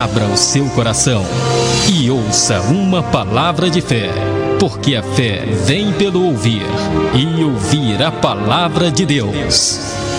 Abra o seu coração e ouça uma palavra de fé, porque a fé vem pelo ouvir, e ouvir a palavra de Deus.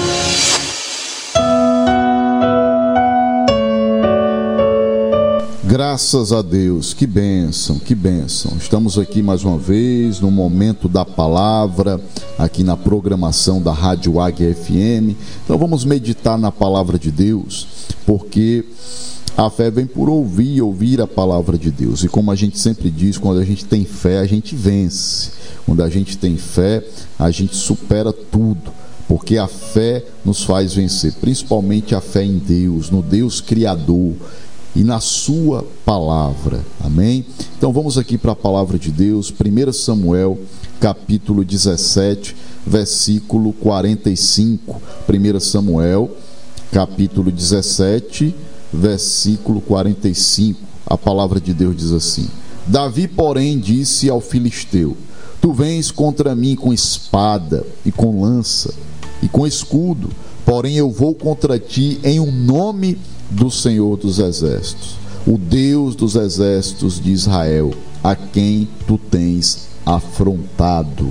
Graças a Deus, que bênção, que bênção. Estamos aqui mais uma vez no momento da palavra, aqui na programação da Rádio Águia FM. Então vamos meditar na palavra de Deus, porque a fé vem por ouvir a palavra de Deus. E como a gente sempre diz, quando a gente tem fé, a gente vence. Quando a gente tem fé, a gente supera tudo, porque a fé nos faz vencer, principalmente a fé em Deus, no Deus Criador e na sua palavra, amém? Então vamos aqui para a palavra de Deus, 1 Samuel, capítulo 17, versículo 45. 1 Samuel, capítulo 17, versículo 45. A palavra de Deus diz assim: Davi, porém, disse ao filisteu: Tu vens contra mim com espada e com lança e com escudo, porém eu vou contra ti em um nome do Senhor dos Exércitos, o Deus dos Exércitos de Israel, a quem tu tens afrontado.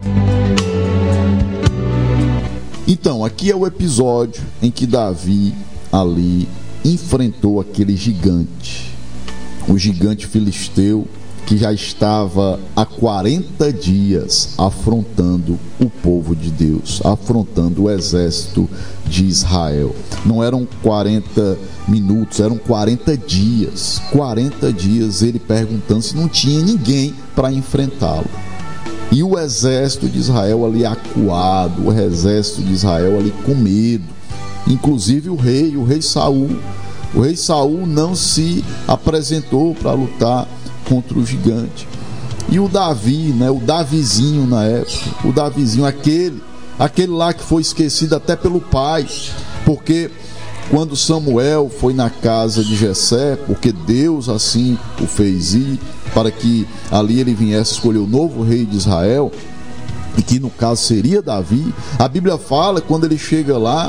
Então, aqui é o episódio em que Davi ali enfrentou aquele gigante, o gigante filisteu, que já estava há 40 dias afrontando o povo de Deus, afrontando o exército de Israel. Não eram 40 minutos, eram 40 dias. 40 dias ele perguntando se não tinha ninguém para enfrentá-lo. E o exército de Israel ali acuado, o exército de Israel ali com medo. Inclusive o rei Saul. O rei Saul não se apresentou para lutar contra o gigante. E o Davi, o Davizinho na época, o Davizinho, aquele lá que foi esquecido até pelo pai, porque quando Samuel foi na casa de Jessé, porque Deus assim o fez ir, para que ali ele viesse escolher o novo rei de Israel, e que no caso seria Davi, a Bíblia fala, quando ele chega lá,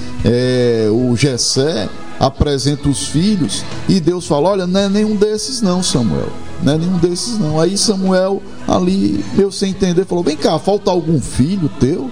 o Jessé apresenta os filhos e Deus fala: olha, não é nenhum desses não, Samuel, não é nenhum desses não. Aí Samuel ali, meio sem entender, falou: vem cá, falta algum filho teu?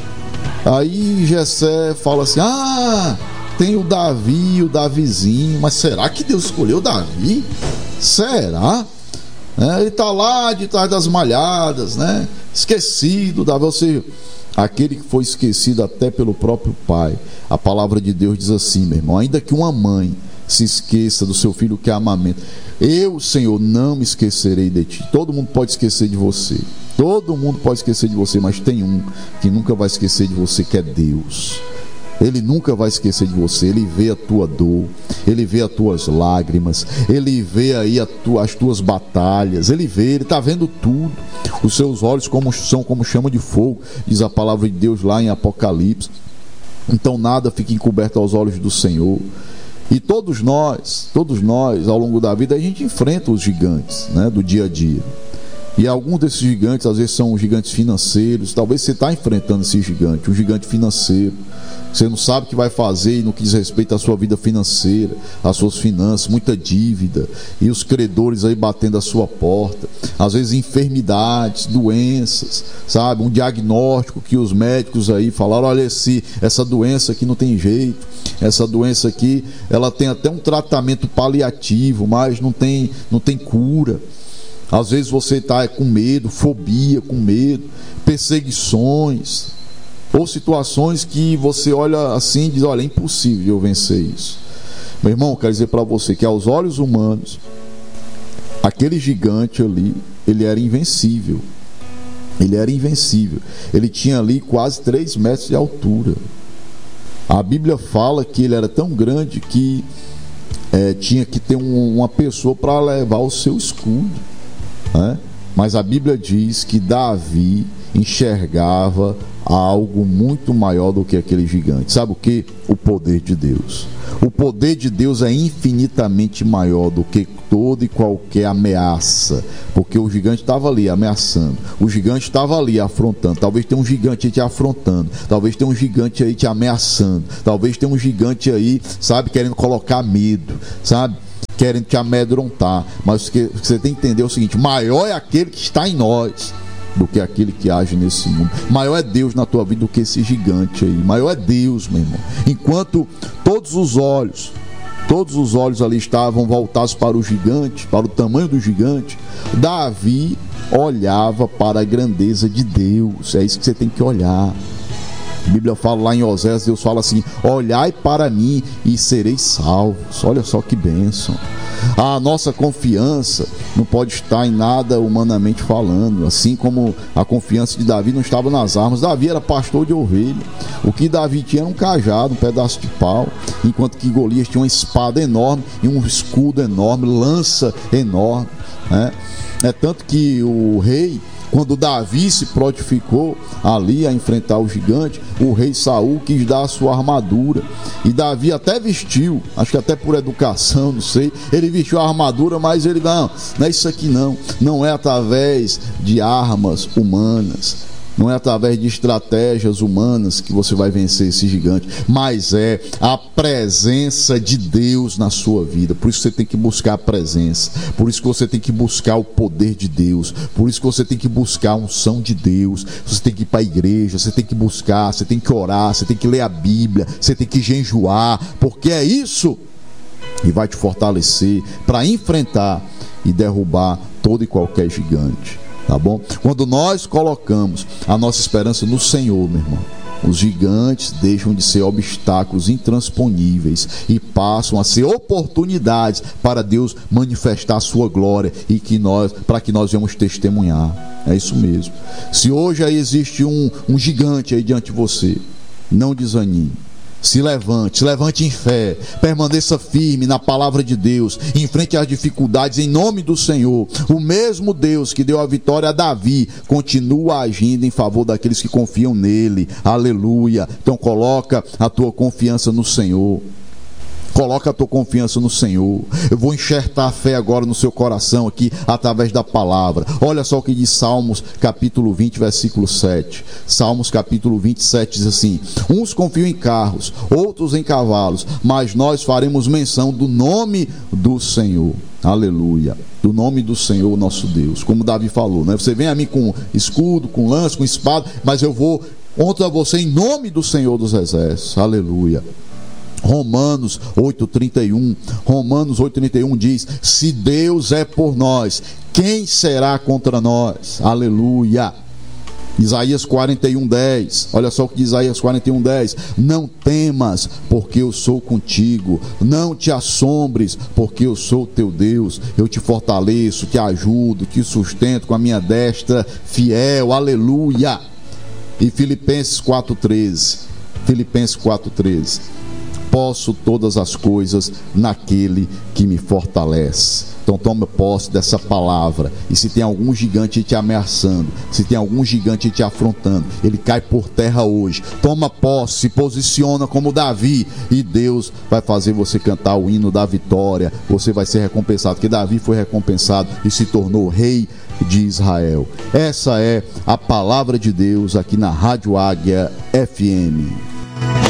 Aí Jessé fala assim: tem o Davi, o Davizinho. Mas será que Deus escolheu Davi? Será? Ele está lá de trás das malhadas, esquecido, Davi, ou seja, aquele que foi esquecido até pelo próprio pai. A palavra de Deus diz assim, meu irmão: ainda que uma mãe se esqueça do seu filho que amamenta, eu, Senhor, não me esquecerei de ti. Todo mundo pode esquecer de você, todo mundo pode esquecer de você, mas tem um que nunca vai esquecer de você, que é Deus. Ele nunca vai esquecer de você. Ele vê a tua dor, ele vê as tuas lágrimas, ele vê aí as tuas batalhas, ele está vendo tudo. Os seus olhos são como chama de fogo, diz a palavra de Deus lá em Apocalipse. Então nada fica encoberto aos olhos do Senhor. E todos nós, ao longo da vida, a gente enfrenta os gigantes, do dia a dia. E alguns desses gigantes, às vezes, são gigantes financeiros. Talvez você está enfrentando esse gigante, um gigante financeiro. Você não sabe o que vai fazer no que diz respeito à sua vida financeira, às suas finanças, muita dívida, e os credores aí batendo a sua porta. Às vezes enfermidades, doenças, sabe? Um diagnóstico que os médicos aí falaram: olha, essa doença aqui não tem jeito, essa doença aqui, ela tem até um tratamento paliativo, mas não tem cura. Às vezes você está com medo, fobia, com medo, perseguições, ou situações que você olha assim e diz: olha, é impossível eu vencer isso. Meu irmão, quero dizer para você que aos olhos humanos, aquele gigante ali, ele era invencível. Ele era invencível. Ele tinha ali quase 3 metros de altura. A Bíblia fala que ele era tão grande que tinha que ter uma pessoa para levar o seu escudo, Mas a Bíblia diz que Davi enxergava algo muito maior do que aquele gigante. Sabe o que? O poder de Deus. O poder de Deus é infinitamente maior do que toda e qualquer ameaça, porque o gigante estava ali ameaçando, o gigante estava ali afrontando. Talvez tenha um gigante aí te afrontando, talvez tenha um gigante aí te ameaçando, talvez tenha um gigante aí, sabe, querendo colocar medo, sabe? querendo te amedrontar. Mas o que você tem que entender é o seguinte: maior é aquele que está em nós do que aquele que age nesse mundo. Maior é Deus na tua vida do que esse gigante aí. Maior é Deus, meu irmão. Enquanto todos os olhos ali estavam voltados para o gigante, para o tamanho do gigante, Davi olhava para a grandeza de Deus. É isso que você tem que olhar. A Bíblia fala lá em Oséias, Deus fala assim: olhai para mim e sereis salvos. Olha só que bênção. A nossa confiança não pode estar em nada humanamente falando, assim como a confiança de Davi não estava nas armas. Davi era pastor de ovelha. O que Davi tinha era um cajado, um pedaço de pau, enquanto que Golias tinha uma espada enorme e um escudo enorme, lança enorme, né? É tanto que o rei, quando Davi se prontificou ali a enfrentar o gigante, o rei Saul quis dar a sua armadura. E Davi até vestiu, acho que até por educação, não sei, ele vestiu a armadura, mas ele não é isso aqui não. Não é através de armas humanas, não é através de estratégias humanas que você vai vencer esse gigante, mas é a presença de Deus na sua vida. Por isso você tem que buscar a presença, por isso que você tem que buscar o poder de Deus, por isso que você tem que buscar a unção de Deus. Você tem que ir para a igreja, você tem que buscar, você tem que orar, você tem que ler a Bíblia, você tem que jejuar, porque é isso que vai te fortalecer para enfrentar e derrubar todo e qualquer gigante. Tá bom? Quando nós colocamos a nossa esperança no Senhor, meu irmão, os gigantes deixam de ser obstáculos intransponíveis e passam a ser oportunidades para Deus manifestar a sua glória e para que nós venhamos testemunhar. É isso mesmo. Se hoje aí existe um gigante aí diante de você, não desanime. Se levante em fé, permaneça firme na palavra de Deus, enfrente as dificuldades em nome do Senhor. O mesmo Deus que deu a vitória a Davi continua agindo em favor daqueles que confiam nele. Aleluia. Então coloca a tua confiança no Senhor. Coloca a tua confiança no Senhor. Eu vou enxertar a fé agora no seu coração aqui, através da palavra. Olha só o que diz Salmos capítulo 20, versículo 7. Salmos capítulo 27 diz assim: uns confiam em carros, outros em cavalos, mas nós faremos menção do nome do Senhor. Aleluia. Do nome do Senhor nosso Deus. Como Davi falou, né? Você vem a mim com escudo, com lança, com espada, mas eu vou contra você em nome do Senhor dos exércitos. Aleluia. Romanos 8:31 diz: se Deus é por nós, quem será contra nós? Aleluia. Isaías 41:10, olha só o que diz Isaías 41:10: não temas, porque eu sou contigo, não te assombres, porque eu sou teu Deus, eu te fortaleço, te ajudo, te sustento com a minha destra fiel. Aleluia. E Filipenses 4:13, posso todas as coisas naquele que me fortalece. Então toma posse dessa palavra. E se tem algum gigante te ameaçando, se tem algum gigante te afrontando, ele cai por terra hoje. Toma posse, se posiciona como Davi, e Deus vai fazer você cantar o hino da vitória. Você vai ser recompensado, porque Davi foi recompensado e se tornou rei de Israel. Essa é a palavra de Deus aqui na Rádio Águia FM.